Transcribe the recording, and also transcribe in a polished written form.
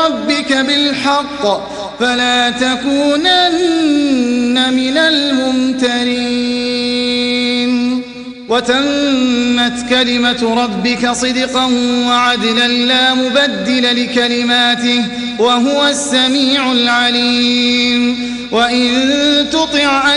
ربك بالحق فلا تكونن من الممترين وتمت كلمة ربك صدقا وعدلا لا مبدل لكلماته وهو السميع العليم وإن تطع